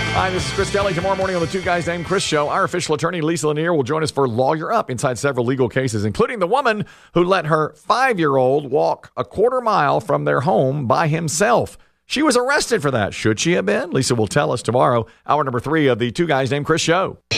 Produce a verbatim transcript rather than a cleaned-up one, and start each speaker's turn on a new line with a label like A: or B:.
A: Hi, this is Chris Kelly. Tomorrow morning on the Two Guys Named Chris show, our official attorney, Lisa Lanier, will join us for Lawyer Up inside several legal cases, including the woman who let her five-year-old walk a quarter mile from their home by himself. She was arrested for that. Should she have been? Lisa will tell us tomorrow, hour number three of the Two Guys Named Chris show.